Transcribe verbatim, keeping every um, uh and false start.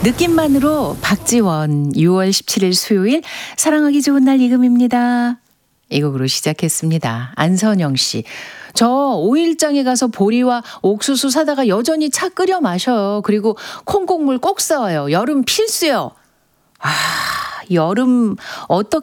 느낌만으로 박지원 유월 십칠일 수요일 사랑하기 좋은 날 이금입니다. 이 곡으로 시작했습니다. 안선영 씨. 저 오일장에 가서 보리와 옥수수 사다가 여전히 차 끓여 마셔요. 그리고 콩국물 꼭 써요. 여름 필수요. 아, 여름 어떻게